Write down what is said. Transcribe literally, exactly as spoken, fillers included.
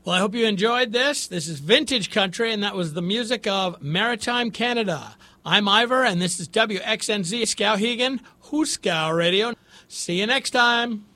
Well, I hope you enjoyed this. This is Vintage Country, and that was the music of Maritime Canada. I'm Ivor, and this is W X N Z Skowhegan, Huskow Radio. See you next time.